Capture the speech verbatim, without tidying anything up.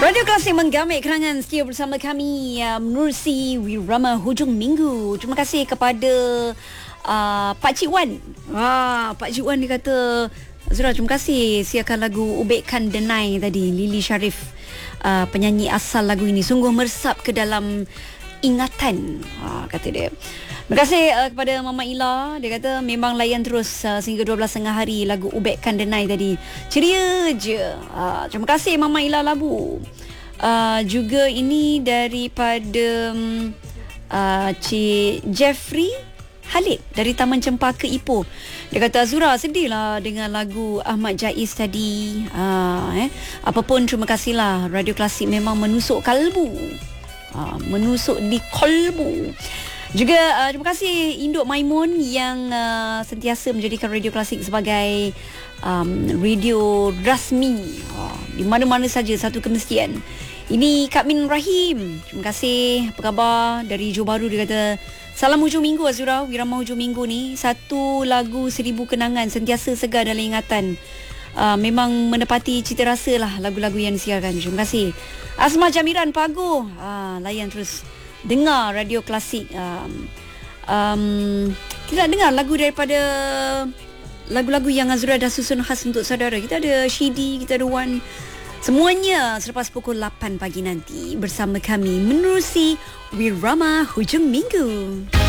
Radio Klasik menggamit kerangan setia bersama kami uh, menerusi Wirama Hujung Minggu. Terima kasih kepada uh, Pak Cik Wan. Wah, Pak Cik Wan dia kata, Zura, terima kasih siarkan lagu Ubekkan Denai tadi, Lily Sharif, uh, penyanyi asal lagu ini. Sungguh meresap ke dalam ingatan, uh, kata dia. Terima kasih uh, kepada Mama Ila. Dia kata memang layan terus uh, sehingga dua belas tengah hari lagu Ubekkan Denai tadi. Ceria je. Uh, terima kasih Mama Ila Labu. Uh, juga ini daripada um, uh, Cik Jeffrey Halid dari Taman Cempaka Ipoh. Dia kata, Azura, sedih lah dengan lagu Ahmad Jaiz tadi. Uh, eh. Apapun, terima kasihlah. Radio Klasik memang menusuk kalbu. Uh, menusuk di kolbu. Juga uh, terima kasih Induk Maimun yang uh, sentiasa menjadikan Radio Klasik sebagai um, radio rasmi uh, di mana-mana saja, satu kemestian. Ini Kak Min Rahim. Terima kasih. Apa khabar dari Johor Bahru? Dia kata, salam hujung minggu Azura, Wirama hujung minggu ni. Satu lagu seribu kenangan sentiasa segar dalam ingatan. Uh, memang menepati cita rasa lah lagu-lagu yang disiarkan. Terima kasih. Asma Jamiran Pagu. Uh, layan terus dengar Radio Klasik. um, um, Kita nak dengar lagu daripada lagu-lagu yang Azura dah susun khas untuk saudara. Kita ada Shidi, kita ada Wan. Semuanya selepas pukul lapan pagi nanti bersama kami menerusi Wirama Hujung Minggu.